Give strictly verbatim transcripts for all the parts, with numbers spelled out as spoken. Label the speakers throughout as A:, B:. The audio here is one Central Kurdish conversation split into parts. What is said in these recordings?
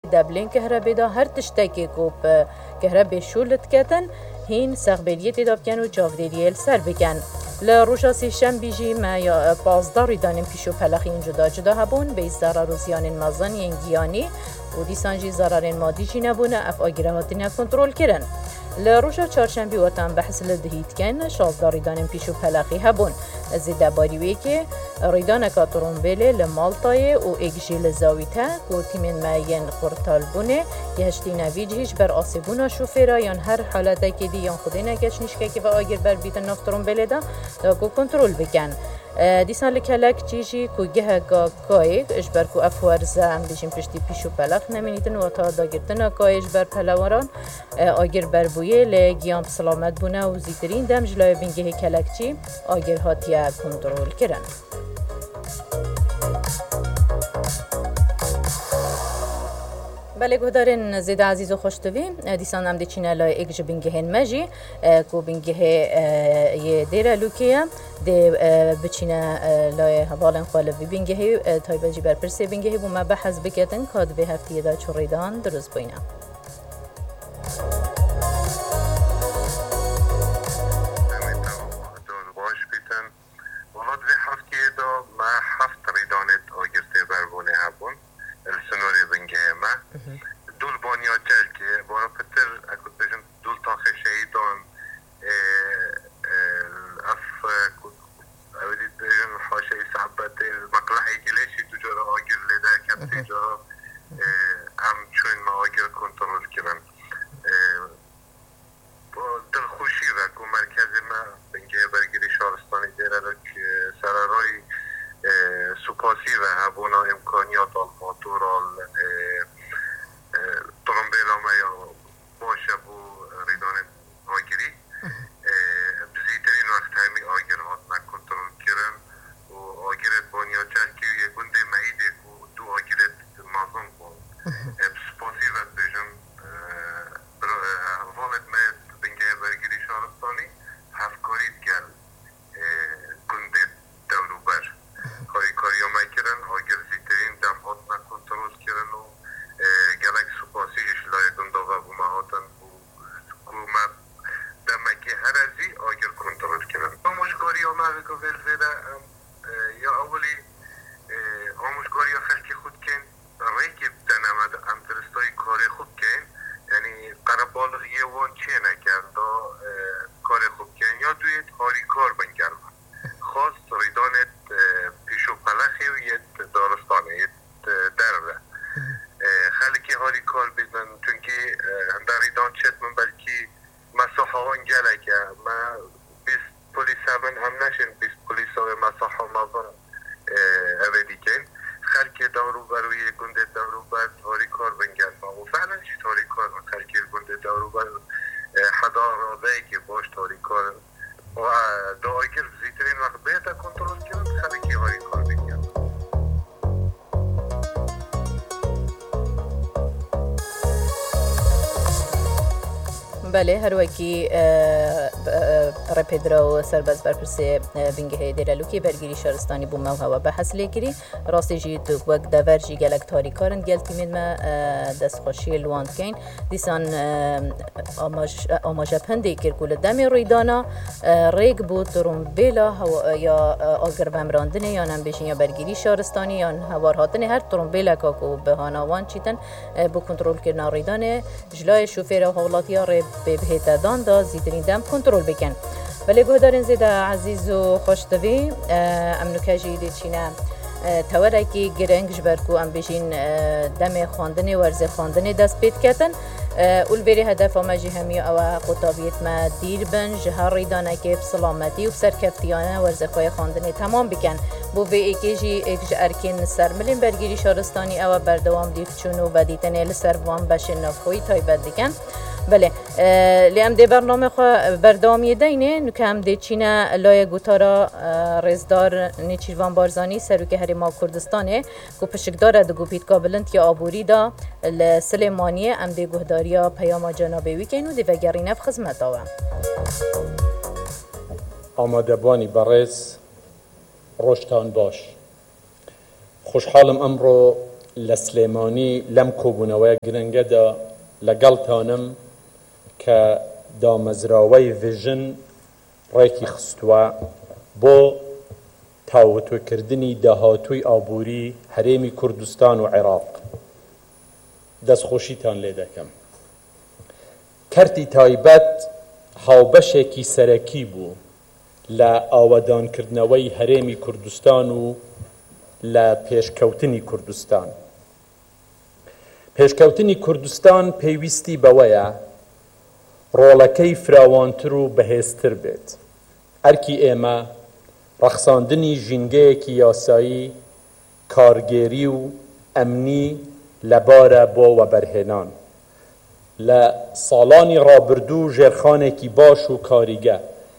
A: دبلین کهربی دا هر تشتکی کو به کهربی شولت کتن هین سقبلیت دابکن و جاودریل سر بکن. لروجا سیشم بیجی ما یا پازداری دانیم پیشو پلخین جدا جدا هبون به ضرر و زیان مزان ینگیانی و دیسانجی ضرر مادی جی نبونه اف آگیره هاتین کنترل کرن. لروجا چهارشنبه وطن بحث لدهید کن شازداری دانیم پیشو پلخی هبون زیده باریوی که ریدان کاترونبیل لمالتای و اگجی لزاویته و تیمین ماین قرطال بونه که هشتی نویج هیچ بر آسیبونا شوفیرا یا هر حالته که دی یا خودی نگش نشکه که و آگر بر بیتن نفترونبیل دا دا کو کنترل بکن. دیسان لکلک چیجی کو گه گا کای اجبر کو افورزه هم بیشیم پشتی پیشو پلخ نمینیدن و تا داگرتن کای اجبر پلواران آگر بر بویه لگیام سلامت بونه و زیترین دم جلای بینگه کلکچی آگر هاتیه کنترل کرن. بله گودارن زیده عزیز و خوشتوی دیسان هم دیچینه لای اگج بینگهن مجی کو بینگه یه دیره لوکیه دی بچینه لای حوالن خالوی بینگهی تایبه جی برپرسی بینگهی بو ما بحث بکتن کاد به هفتیه دا چوریدان درست بینه.
B: دول بانیا جل که بارا پتر اکود بجن دول تاخه شهیدان اف اودید بجن حاشه صحبت مقلعه گلیشی تو جارا آگر لیده کبتی جارا هم چون ما آگر کنترول کرن دل خوشی و که مرکز ما بنگه برگیری شهرستانی دیره که سرارای سپاسی و هبونا امکانیات الماتورال ترمبیلا ما یا باشه بو ریدان آگیری بزیترین وقت همی آگر هات ما کنترول کرن و آگرت بانیا چند که یه گنده معیده که دو آگرت مازن بون سپاسی و بجن والد ما بنگه برگیری شهرستانی هفکارید گل گنده دولو بر کاری کاری ما کرن آگر زیترین دم هات ما کنترول کرن و گلک سپاسیش لایگون دوغا بو مهاتن بو کوما دمکی هر ازی آگر کنترول کنن. آموشگاری ها ما بگو ولویده یا اولی آموشگاری ها خلکی خود کن ریکی بدن امد ام درستای کاری خود کن یعنی قرب بالغیه وان چه نکرد کاری خود کن یا دوید هاری کار بنگرد خاص ریدانت پیشو پلخی و یه دارستانه یه درده خلکی هاری کار بیدن چونکه داریدان چت من بلکی مساحه ها انگله که ما بیست پولیس همین هم نشین بیست پولیس های مساحه مازن اویدی کن خلکی دارو بروی گنده دارو بر هاری کار بنگل ما و فعلا چی هاری کار خلکی گنده دارو بر حدا راضی که باش هاری کار و داگر زیترین وقت بیتا کنترول کرد خلکی هاری کار بنگل.
A: بله هر وکی رپیدرا و سرباز برپرسی بینگه دیرالوکی برگیری شهرستانی بو مو هوا بحث لیکری راستی جید وقت دورجی گلک تاری کارن گل تیمین ما دست خوشی لواند کین دیسان آماج آماج پندی کرکول دمی ریدانا ریگ بود ترومبیلا یا آگر بمراندنه یا نمیشین یا برگیری شهرستانی یا هوار هاتنه هر ترومبیلا که به هانوان چیتن بو کنترل کردن ریدانه جلای شوفیر و حالاتیا ری به بهت دان دا زیدرین دم کنترل بکن. ولی گهدارن زیده عزیز و خوشتوی امنو کجی دیچینه توره که گرنگش برکو ام بیشین دم خواندنی ورزه خواندنی دست پید کتن اول بری هدف آمجی همی او قطابیت ما دیر بن جهر ریدانه که بسلامتی و بسرکفتیانه ورزه خواه خواندنی تمام بکن بو وی ایکیجی ایکج ارکین سرملین برگیری شهرستانی او بردوام دیف چونو و دیتنه لسروان بشه نفخوی تایبت دیکن. بله لیم دی برنامه خو بردامی دینه نو که هم دی چینه لای گوتارا رزدار نیچیروان بارزانی سروک هریما کردستانه کو پشکدار دگو پیت کابلند یا آبوری دا لسلیمانیه ام دی گهداریا پیاما جنابه ویکنو دی وگری نف خزمت آوه
C: آماده بانی برز روشتان باش خوشحالم امرو لە سلێمانی لەم کۆبوونەوەی گرنگەدا لەگەڵتانم کە دامەزراوەی ڤژن ڕێکی خستووە بۆ تاوتوێکردنی داهاتووی ئابووری هەرێمی کوردستان و عێراق. دەستخۆشیتان لێ دەکەم. کەرتی تایبەت هاوبەشێکی سەرەکی بوو لە ئاوەدانکردنەوەی هەرێمی کوردستان و لە پێشکەوتنی کوردستان. پێشکەوتنی کوردستان پێویستی بەوەیە ڕۆڵەکەی فراوانتر و بەهێزتر بێت. ئەرکی ئێمە ڕەخساندنی ژینگەیەکی یاسایی، کارگێری و ئەمنی لەبارە بۆ وەبەرهێنان. لە ساڵانی ڕابردوو ژێرخانێکی باش و کاریگە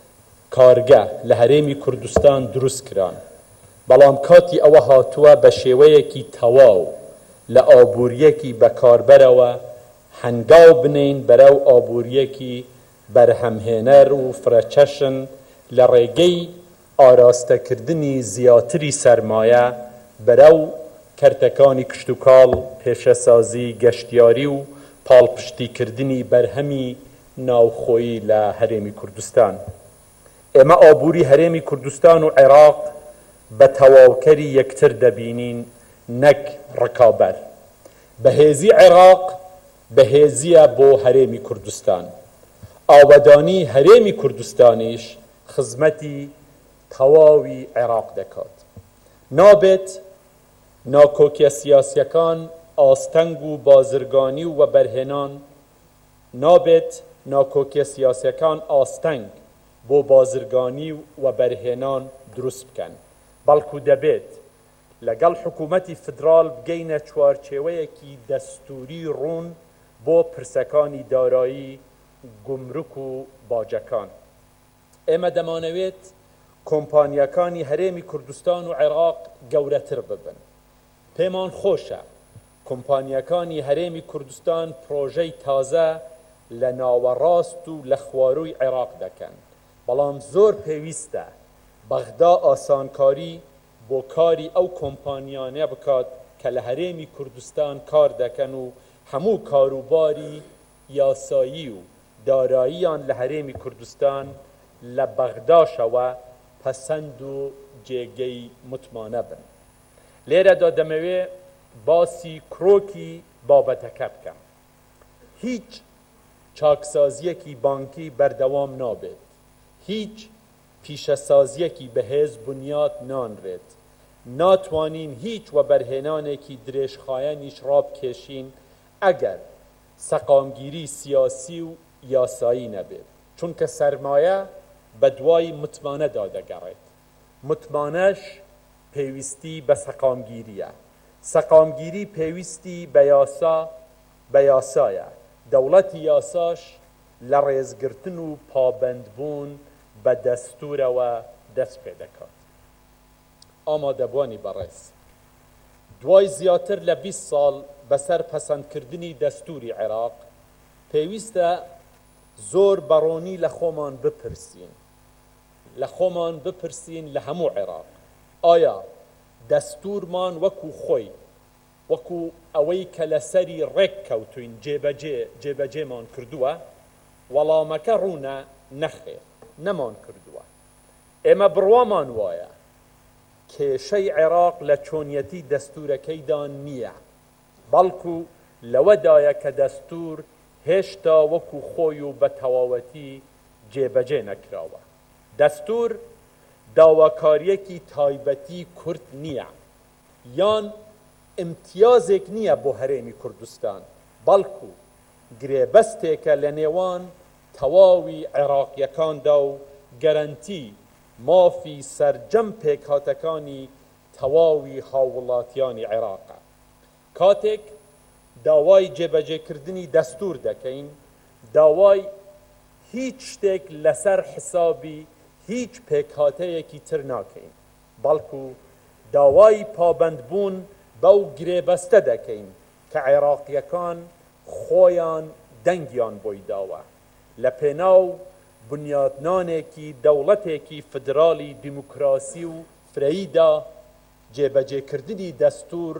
C: کارگە لە هەرێمی کوردستان دروست کران، بەڵام کاتی ئەوە هاتووە بە شێوەیەکی تەواو لە ئابووریەکی بەکاربەرەوە هەنگاو بنین بەرەو ئابووریەکی بەرهەمهێنەر و فرەچەشن لە ڕێگەی ئاراستەکردنی زیاتری سەرمایە بەرەو کەرتەکانی کشتوکاڵ، پێشەسازی، گەشتیاری و پاڵپشتیکردنی بەرهەمی ناوخۆیی لە هەرێمی کوردستان. ئێمە ئابووری هەرێمی کوردستان و عێراق بە تەواوکەری یەکتر دەبینین، نەک ڕکابەر. بەهێزی عێراق بەهێزیە بۆ هەرێمی کوردستان. ئاوەدانی هەرێمی کوردستانیش خزمەتی تەواوی عێراق دەکات. نابێت ناکۆکیە سیاسیەکان ئاستەنگ و بازرگانی و وەبەرهێنان نابێت ناکۆکیە سیاسیەکان ئاستەنگ بۆ بازرگانی و وەبەرهێنان دروست بکەن، بەڵکو دەبێت لەگەڵ حکوومەتی فدرال بگەینە چوارچێوەیەکی دەستوری ڕوون بۆ پرسەکانی دارایی، گومرک و باجەکان. ئێمە دەمانەوێت کۆمپانیەکانی هەرێمی کوردستان و عێراق گەورەتر ببن. پێمان خۆشە کۆمپانیەکانی هەرێمی کوردستان پرۆژەی تازە لە ناوەڕاست و لە خوارووی عێراق دەکەن، بەڵام زۆر پێویستە بەغدا ئاسانکاری بۆ کاری ئەو کۆمپانیانە بکات کە لە هەرێمی کوردستان کار دەکەن و هەموو کاروباری یاسایی و داراییان لە هەرێمی کوردستان لە بەغداشەوە پەسەند و جێگەی متمانە بن. لێرەدا دەمەوێ باسی کرۆکی بابەتەکە بکەم. هیچ چاکسازیەکی بانکی بەردەوام نابێت، هیچ پیشەسازیەکی بەهێز بنیاد نانرێت. ناتوانین هیچ وەبەرهێنانێکی درێژخایەنیش ڕابکێشین ئەگەر سەقامگیری سیاسی و یاسایی نەبێت، چونکە سەرمایە بە دوای متمانەدا دەگەڕێت. متمانەش پێویستی بە سەقامگیریە، سەقامگیری پێویستی بە یاسا بە یاسایە، دەوڵەتی یاساش لە ڕێزگرتن و پابەندبوون بە دەستورەوە دەست پێ دەکات. ئامادەبوانی بەڕێز، دوای زیاتر لە بیست ساڵ بەسەر پەسەندکردنی دەستوری عێراق پێویستە زۆر بەڕۆنی لە خۆمان بپرسین لە خۆمان بپرسین لە هەموو عێراق، ئایا دەستورمان وەکو خۆی وەکو ئەوەی کە لەسەری ڕێک کەوتوین جێبەجێ جێبەجێمان کردووە؟ وەڵامەکە ڕوونە نەخێر، نەمان کردووە. ئێمە بڕوامان وایە کێشەی عێراق لە چۆنیەتی دەستورەکەیدا نییە، بەڵکو لەوەدایە کە دەستور هێشتا وەکو خۆی و بە تەواوەتی جێبەجێ نەکراوە. دەستور داواکاریەکی تایبەتی کورد نییە، یان امتیازێک نییە بۆ هەرێمی کوردستان، بەڵکو گرێبەستێکە لە نێوان تەواوی عێراقیەکاندا و گەرەنتی مافی سەرجەم پێکهاتەکانی تەواوی هاوڵاتیانی عێراقە. کاتێک داوای جێبەجێکردنی دەستور دەکەین، داوای هیچ شتێک لەسەر حسابی هیچ پێکهاتەیەکی تر ناکەین، بەڵکو داوای پابەندبوون بەو گرێبەستە دەکەین کە عێراقیەکان خۆیان دەنگیان بۆی داوە لە پێناو بنیادنانێکی دەوڵەتێکی فدرالی دیموکراسی و فرەیدا. جێبەجێکردنی دەستور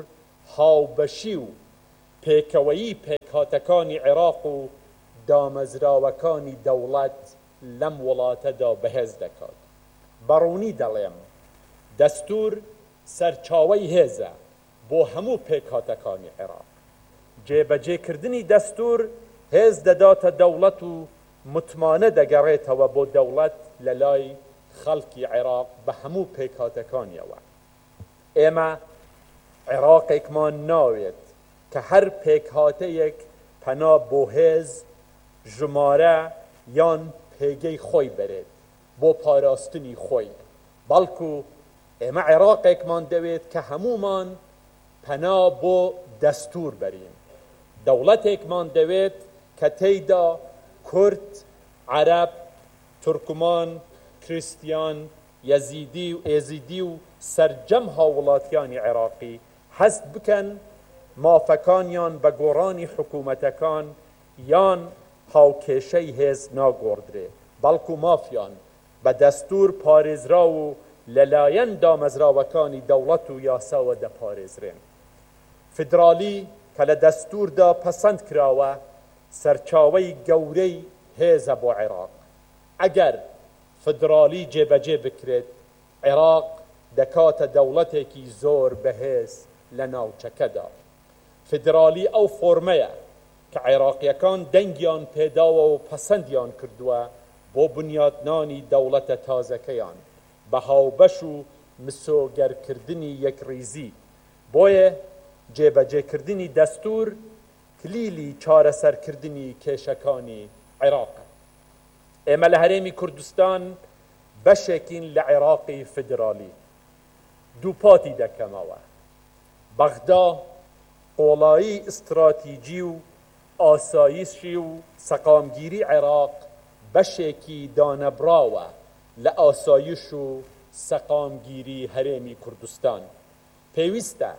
C: هاوبەشی و پێکەوەیی پێکهاتەکانی عێراق و دامەزراوەکانی دەوڵەت لەم وڵاتەدا بەهێز دەکات. بەڕوونی دەڵێم دەستور سەرچاوەی هێزە بۆ هەموو پێکهاتەکانی عێراق. جێبەجێکردنی دەستور هێز دەداتە دەوڵەت و متمانە دەگەڕێتەوە بۆ دەوڵەت لە لای خەڵکی عێراق بە هەموو پێکهاتەکانیەوە. ئێمە عێراقێکمان ناوێت کە هەر پێکهاتەیەک پەنا بۆ هێز ژمارە یان پێگەی خۆی بەرێت بۆ پاراستنی خۆی، بەڵکو ئێمە عێراقێکمان دەوێت کە هەمومان پەنا بۆ دەستور بەرین. دەوڵەتێکمان دەوێت کە تێیدا کورد، عەرەب، تورکمان، کریستیان، یەزیدی و ئێزیدی و سەرجەم هاوڵاتیانی عێراقی هەست بکەن مافەکانیان بە گۆڕانی حکوومەتەکان یان هاوکێشەی هێز ناگۆڕدرێ، بەڵکو مافیان بە دەستور پارێزرا و لەلایەن دامەزراوەکانی دەوڵەت و یاساوە دەپارێزرێن. فدرالی کە لە دەستوردا پەسەند کراوە سەرچاوەی گەورەی هێزە بۆ عێراق. ئەگەر فدرالی جێبەجێ بکرێت عێراق دەکاتە دەوڵەتێکی زۆر بەهێز لە ناوچەکەدا. فدرالی ئەو فۆرمەیە کە عێراقیەکان دەنگیان پێداوە و پەسەندیان کردووە بۆ بنیادنانی دەوڵەتە تازەکەیان بە هاوبەش و مسۆگەرکردنی یەکڕیزی. بۆیە جێبەجێکردنی دەستور کلیلی چارەسەرکردنی کێشەکانی عێراقە. ئێمە لە هەرێمی کوردستان بەشێکین لە عێراقی فدرالی. دووپاتی دەکەمەوە. بەغدا قۆڵایی ئستراتیجی و ئاسایشی و سەقامگیری عێراق بەشێکی دانەبراوە لە ئاسایش و سەقامگیری هەرێمی کوردستان. پێویستە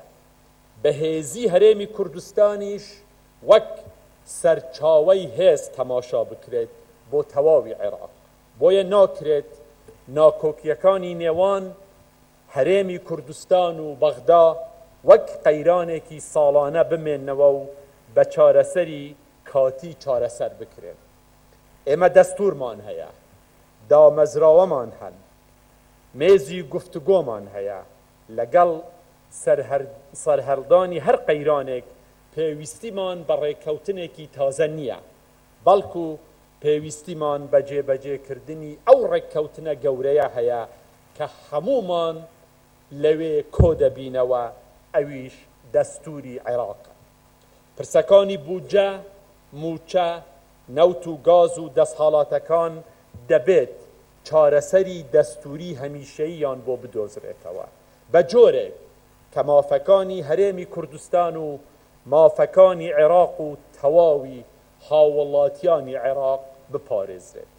C: بەهێزی هەرێمی کوردستانیش وەک سەرچاوەی هێز تەماشا بکرێت بۆ تەواوی عێراق. بۆیە ناکرێت ناکۆکیەکانی نێوان هەرێمی کوردستان و بەغدا وەک قەیرانێکی ساڵانە بمێننەوە و بە چارەسەری کاتی چارەسەر بکرێن. ئێمە دەستورمان هەیە، دامەزراوەمان هەن، مێزی گفتوگۆمان هەیە، لەگەڵ سەرهەڵدانی هەر قەیرانێک پێویستیمان بە ڕێککەوتنێکی تازە نییە، بەڵکو پێویستیمان بە جێبەجێکردنی ئەو ڕێککەوتنە گەورەیە هەیە کە هەمومان لەوێ کۆ دەبینەوە، ئەویش دەستوری عێراقە. پرسەکانی بودجە، موچە، نەوت و گاز و دەستهاڵاتەکان دەبێت چارەسەری دەستوری هەمیشەییان بۆ بدۆزرێتەوە بە جۆرێک کە مافەکانی هەرێمی کوردستان و مافەکانی عێراق و تەواوی هاوڵاتیانی عێراق بپارێزرێت.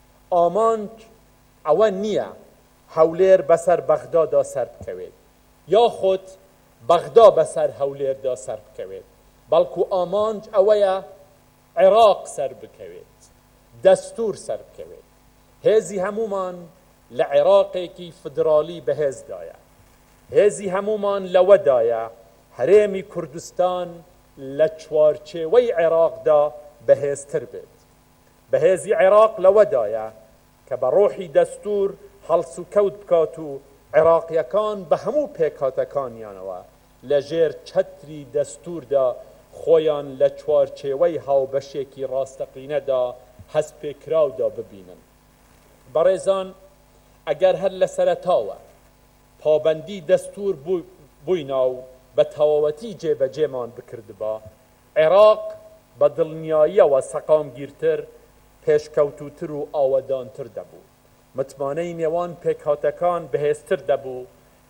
C: ئامانج ئەوە نییە هەولێر بەسەر بەغدادا سەر بکەوێت یاخود بەغدا بەسەر هەولێردا سەر بکەوێت، بەڵکو ئامانج ئەوەیە عێراق سەر بکەوێت، دەستور سەر بکەوێت. هێزی هەمومان لە عێراقێکی فدرالی بەهێزدایە، هێزی هەمومان لەوەدایە هەرێمی کوردستان لە چوارچێوەی عێراقدا بەهێزتر بێت. بەهێزی عێراق لەوەدایە کە بە ڕۆحی دەستور هەڵس و کەوت بکات و عێراقیەکان بە هەموو پێکهاتەکانیانەوە لە ژێر چەتری دەستوردا خۆیان لە چوارچێوەی هاوبەشێکی ڕاستەقینەدا هەست پێکراودا ببینن. بەڕێزان، ئەگەر هەر لە سەرەتاوە پابەندی دەستور بووینا و بە تەواوەتی جێبەجێمان بکردبا، عێراق بە دڵنیاییەوە سەقامگیرتر، پێشکەوتوتر و ئاوەدانتر دەبوو. متمانەی نێوان پێکهاتەکان بەهێزتر دەبوو،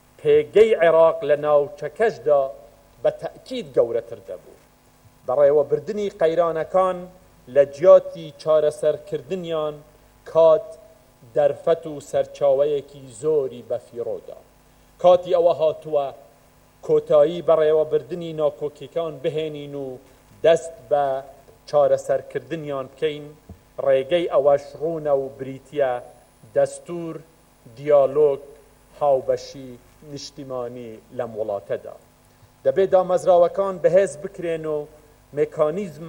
C: پێگەی عێراق لە ناوچەکەشدا بە تەئکید گەورەتر دەبوو. بەڕێوەبردنی قەیرانەکان لە جیاتی چارەسەرکردنیان کات دەرفەت و سەرچاوەیەکی زۆری بەفیڕۆدا. کاتی ئەوە هاتووە کۆتایی بەڕێوەبردنی ناکۆکیەکان بهێنین و دەست بە چارەسەرکردنیان بکەین. ڕێگەی ئەوەش ڕوونە و بریتیە دەستور، دیالۆگ، هاوبەشی نیشتیمانی لەم وڵاتەدا. دەبێت دامەزراوەکان بەهێز بکرێن و مێکانیزم